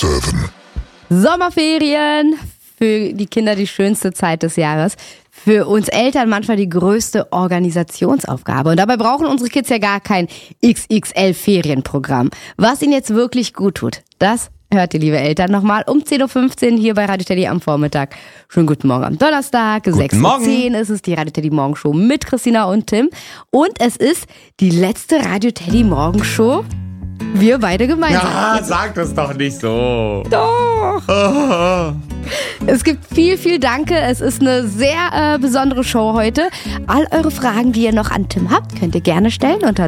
7. Sommerferien, für die Kinder die schönste Zeit des Jahres. Für uns Eltern manchmal die größte Organisationsaufgabe. Und dabei brauchen unsere Kids ja gar kein XXL-Ferienprogramm. Was ihnen jetzt wirklich gut tut, das hört ihr, liebe Eltern, nochmal um 10.15 Uhr hier bei Radio Teddy am Vormittag. Schönen guten Morgen am Donnerstag, 6.10 Uhr ist es die Radio Teddy Morgenshow mit Christina und Tim. Und es ist die letzte Radio Teddy Morgenshow. Wir beide gemeinsam. Ja, sag das doch nicht so. Doch. Oh. Es gibt viel Danke. Es ist eine sehr besondere Show heute. All eure Fragen, die ihr noch an Tim habt, könnt ihr gerne stellen unter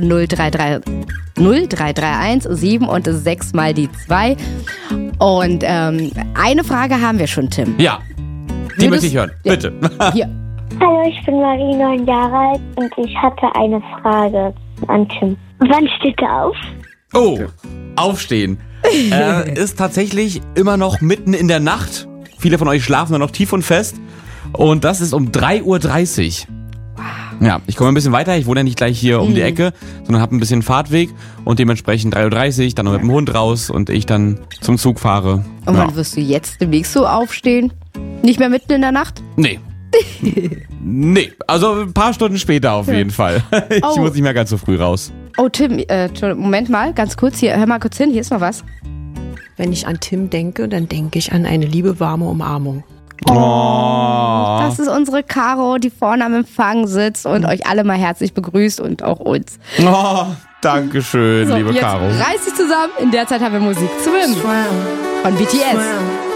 0331 7 und 6 mal die 2. Und eine Frage haben wir schon, Tim. Ja, die möchte ich hören. Bitte. Hier. Hallo, ich bin Marie, 9 Jahre alt und ich hatte eine Frage an Tim. Wann steht er auf? Oh, aufstehen. Ist tatsächlich immer noch mitten in der Nacht. Viele von euch schlafen dann noch tief und fest. Und das ist um 3.30 Uhr. Ja, ich komme ein bisschen weiter. Ich wohne ja nicht gleich hier um die Ecke, sondern habe ein bisschen Fahrtweg. Und dementsprechend 3.30 Uhr, dann noch mit dem Hund raus und ich dann zum Zug fahre. Und wann wirst du jetzt demnächst so aufstehen? Nicht mehr mitten in der Nacht? Nee. Nee, also ein paar Stunden später auf jeden Fall. Ich muss nicht mehr ganz so früh raus. Oh, Tim, Moment mal, ganz kurz hier, hör mal kurz hin, hier ist noch was. Wenn ich an Tim denke, dann denke ich an eine liebe, warme Umarmung. Oh. Das ist unsere Caro, die vorne am Empfang sitzt und euch alle mal herzlich begrüßt und auch uns. Oh, Dankeschön, So, liebe jetzt Caro. reiß dich zusammen, in der Zeit haben wir Musik. Swim von BTS.